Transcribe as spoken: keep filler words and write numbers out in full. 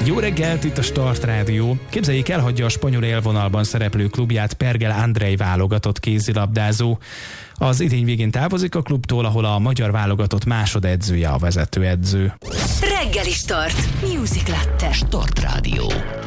Jó reggelt, itt a Start Rádió. Képzeljék, elhagyja a spanyol élvonalban szereplő klubját Pergel Andrej válogatott kézilabdázó. Az idény végén távozik a klubtól, ahol a magyar válogatott másodedzője a vezetőedző. Reggeli Start. Music Latte. Start Rádió.